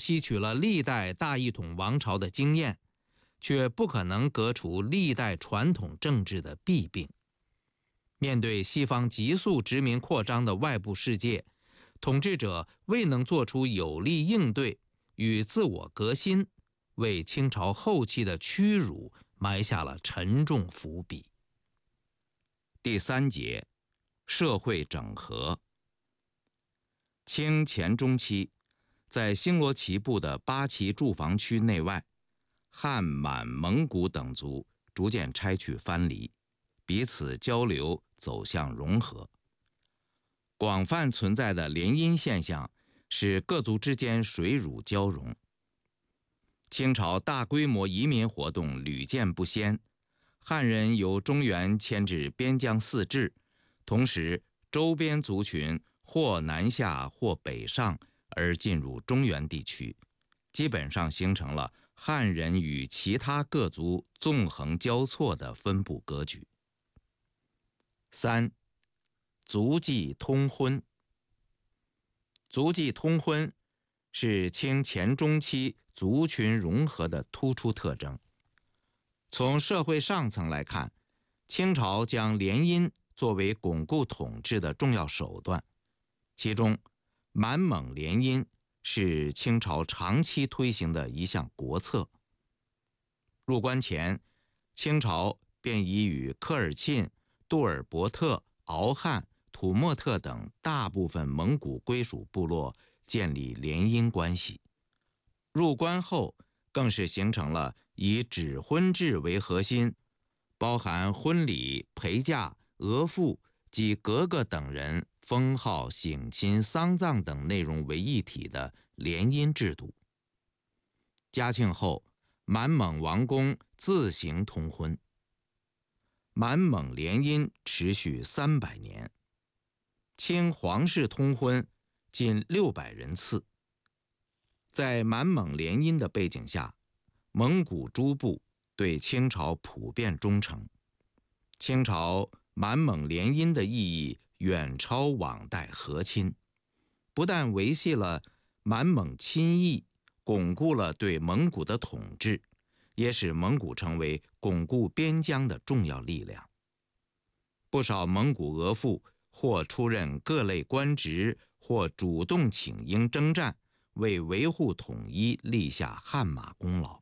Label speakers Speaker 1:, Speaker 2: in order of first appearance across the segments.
Speaker 1: 吸取了历代大一统王朝的经验，却不可能革除历代传统政治的弊病。面对西方急速殖民扩张的外部世界，统治者未能做出有力应对与自我革新，为清朝后期的屈辱埋下了沉重伏笔。
Speaker 2: 第3节，社会整合。清前中期，在星罗棋布的八旗驻防区内外，汉、满、蒙古等族逐渐拆去藩篱，彼此交流走向融合。广泛存在的联姻现象使各族之间水乳交融。清朝大规模移民活动屡见不鲜，汉人由中原迁至边疆四治，同时周边族群或南下或北上而进入中原地区，基本上形成了汉人与其他各族纵横交错的分布格局。3. 族际通婚。族际通婚是清前中期族群融合的突出特征。从社会上层来看，清朝将联姻作为巩固统治的重要手段，其中满蒙联姻是清朝长期推行的一项国策。入关前，清朝便已与科尔沁、杜尔伯特、敖汉、土默特等大部分蒙古归属部落建立联姻关系。入关后，更是形成了以指婚制为核心，包含婚礼、陪嫁、额驸及格格等人封号、省亲、丧葬等内容为一体的联姻制度。嘉庆后，满蒙王公自行通婚。满蒙联姻持续300年，清皇室通婚近600人次。在满蒙联姻的背景下，蒙古诸部对清朝普遍忠诚。清朝满蒙联姻的意义远超往代和亲，不但维系了满蒙亲义，巩固了对蒙古的统治，也使蒙古成为巩固边疆的重要力量。不少蒙古额驸或出任各类官职，或主动请缨征战，为维护统一立下汗马功劳。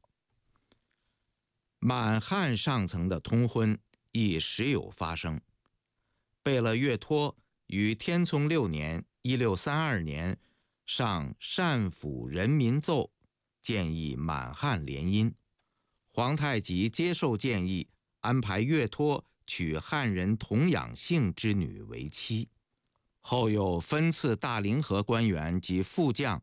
Speaker 2: 满汉上层的通婚亦时有发生。贝勒岳托于天聪6年1632年上善抚人民奏，建议满汉联姻。皇太极接受建议，安排岳托娶汉人童养性之女为妻，后又分赐大凌河官员及副将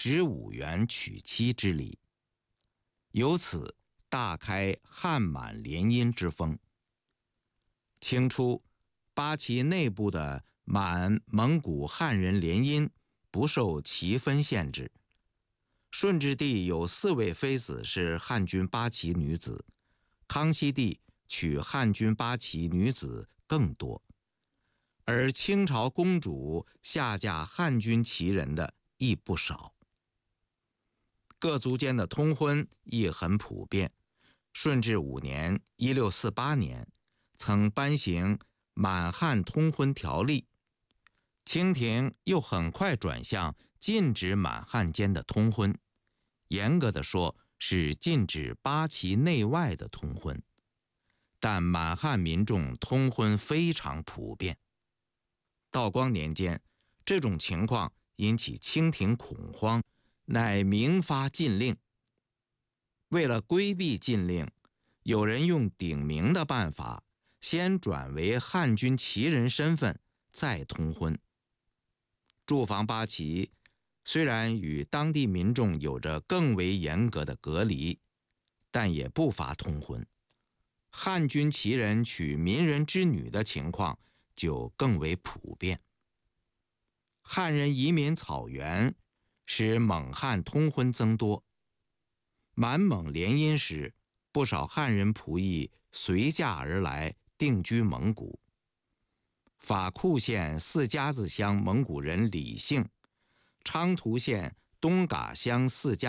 Speaker 2: 15员娶妻之礼，由此大开汉满联姻之风。清初，八旗内部的满蒙古汉人联姻不受旗分限制。顺治帝有4位妃子是汉军八旗女子，康熙帝娶汉军八旗女子更多，而清朝公主下嫁汉军旗人的亦不少。各族间的通婚亦很普遍。顺治5年1648年曾颁行满汉通婚条例，清廷又很快转向禁止满汉间的通婚，严格的说是禁止八旗内外的通婚，但满汉民众通婚非常普遍。道光年间，这种情况引起清廷恐慌，乃明发禁令。为了规避禁令，有人用顶名的办法，先转为汉军旗人身份，再通婚。驻防八旗虽然与当地民众有着更为严格的隔离，但也不乏通婚。汉军旗人娶民人之女的情况就更为普遍。汉人移民草原，使蒙汉通婚增多。满蒙联姻时，不少汉人仆役随嫁而来，定居蒙古。法库县4家子乡蒙古人李姓，昌图县东嘎乡4家